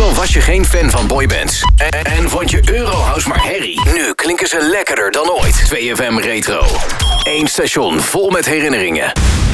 al was je geen fan van boybands en vond je Eurohouse maar herrie, nu klinken ze lekkerder dan ooit. 2FM Retro. Eén station vol met herinneringen.